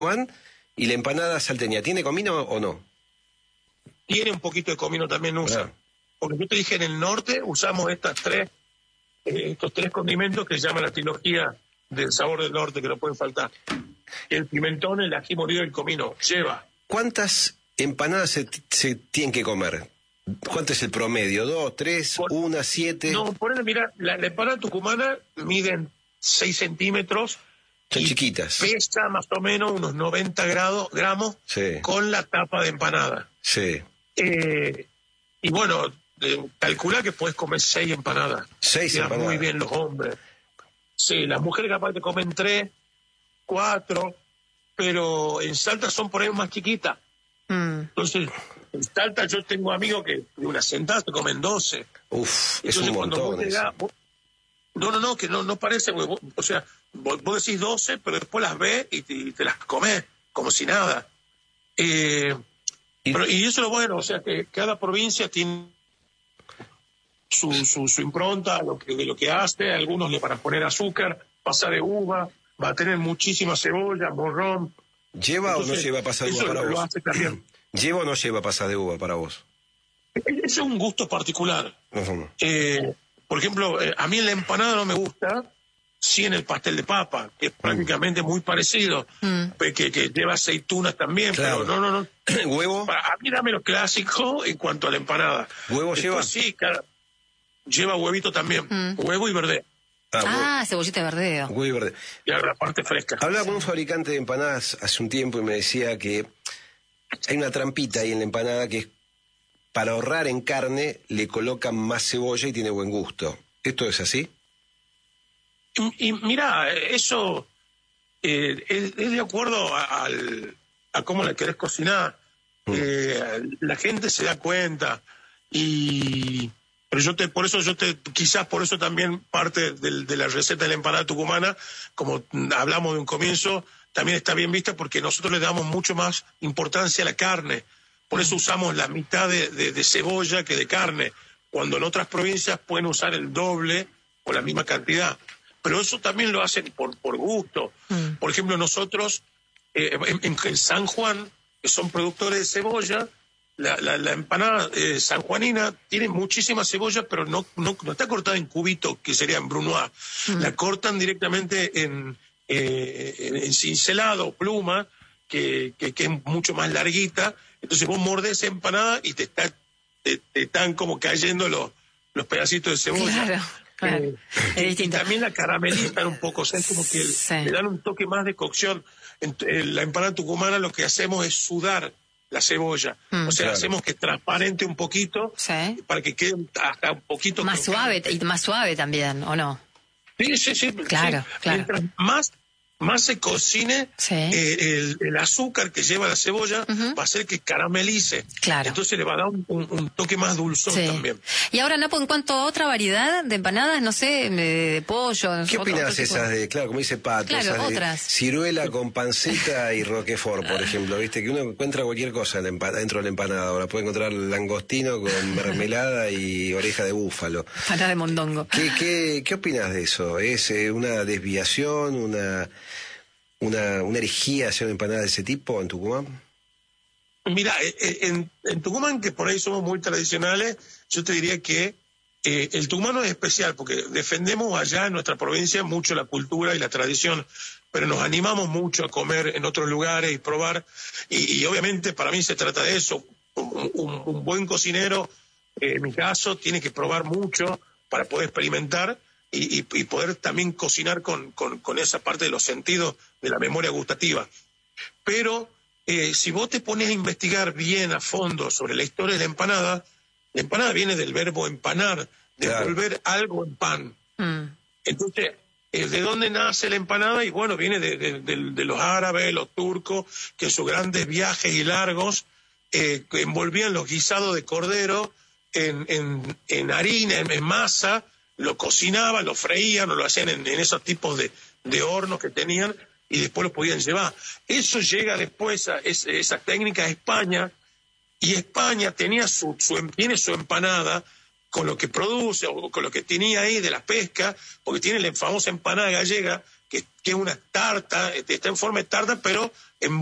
Juan, y la empanada salteña, ¿tiene comino o no? Tiene un poquito de comino también usa. Porque yo te dije, en el norte usamos estos tres condimentos que se llaman la trilogía del sabor del norte, que no pueden faltar. El pimentón, el ají molido y el comino. Lleva. ¿Cuántas empanadas se tienen que comer? ¿Cuánto es el promedio? ¿2, 3, 1, 7? No, ponele, mira, la empanada tucumana miden 6 centímetros. Son chiquitas. Pesa más o menos unos 90 gramos sí. Con la tapa de empanada. Sí. Y bueno, calcula que puedes comer 6 empanadas. 6 empanadas. Muy bien los hombres. Sí, las mujeres capaz te comen 3, 4, pero en Salta son por ahí más chiquitas. Entonces, en Salta yo tengo amigos que de una sentada se comen 12. Uf, entonces, es un montón. No, que no parece, o sea, vos decís 12, pero después las ves y te las comés como si nada. Y eso es lo bueno, o sea, que cada provincia tiene su impronta de lo que hace. Algunos le van a poner azúcar, pasa de uva, va a tener muchísima cebolla, morrón. ¿Lleva o no lleva pasa de uva para vos? Hace también. ¿Lleva o no lleva pasa de uva para vos? Ese es un gusto particular. Por ejemplo, a mí en la empanada no me gusta, sí en el pastel de papa, que es prácticamente muy parecido, que lleva aceitunas también, claro. Pero no. ¿Huevo? A mí dame lo clásico en cuanto a la empanada. ¿Huevo lleva? Sí, lleva huevito también, huevo y verdeo. Cebollita de verdeo. Huevo y verdeo. Y la parte fresca. Hablaba con un fabricante de empanadas hace un tiempo y me decía que hay una trampita ahí en la empanada que es para ahorrar en carne, le colocan más cebolla y tiene buen gusto. ¿Esto es así? Y mira, eso es de acuerdo a cómo la querés cocinar. La gente se da cuenta. Pero quizás por eso también parte de la receta de la empanada tucumana, como hablamos de un comienzo, también está bien vista porque nosotros le damos mucho más importancia a la carne. Por eso usamos la mitad de cebolla que de carne, cuando en otras provincias pueden usar el doble o la misma cantidad. Pero eso también lo hacen por gusto. Por ejemplo, nosotros en San Juan, que son productores de cebolla, la empanada sanjuanina tiene muchísima cebolla, pero no está cortada en cubitos, que serían brunoise. La cortan directamente en cincelado, pluma, que es mucho más larguita. Entonces vos mordés esa empanada y te están como cayendo los pedacitos de cebolla. Claro. Es distinto. Y también la caramelizan un poco, o sea, es como que le dan un toque más de cocción. En la empanada tucumana lo que hacemos es sudar la cebolla. O sea, hacemos que transparente un poquito para que quede hasta un poquito más suave, y más suave también, ¿o no? Sí. Claro. Mientras más se cocine, el azúcar que lleva la cebolla va a hacer que caramelice. Claro. Entonces le va a dar un toque más dulzón también. Y ahora, Napo, en cuanto a otra variedad de empanadas, no sé, de pollo... ¿Qué opinas esas de, como dice Pato, esas otras? De ciruela con panceta y roquefort, por ejemplo? Viste que uno encuentra cualquier cosa dentro de la empanada. Ahora puede encontrar langostino con mermelada y oreja de búfalo. Empanada de mondongo. ¿Qué opinas de eso? ¿Es una desviación, una herejía hacer una empanada de ese tipo en Tucumán? Mira, en Tucumán, que por ahí somos muy tradicionales, yo te diría que el tucumano es especial porque defendemos allá en nuestra provincia mucho la cultura y la tradición, pero nos animamos mucho a comer en otros lugares y probar, y obviamente para mí se trata de eso. Un buen cocinero, en mi caso, tiene que probar mucho para poder experimentar y poder también cocinar con esa parte de los sentidos de la memoria gustativa. Pero si vos te pones a investigar bien a fondo sobre la historia de la empanada viene del verbo empanar, de volver algo en pan. Entonces, ¿de dónde nace la empanada? Y bueno, viene de los árabes, los turcos, que en sus grandes viajes y largos que envolvían los guisados de cordero en harina, en masa, lo cocinaban, lo freían o lo hacían en esos tipos de hornos que tenían y después lo podían llevar. Eso llega después, esa técnica a España, y España tiene su empanada con lo que produce o con lo que tenía ahí de la pesca, porque tiene la famosa empanada gallega, que es una tarta, está en forma de tarta, pero en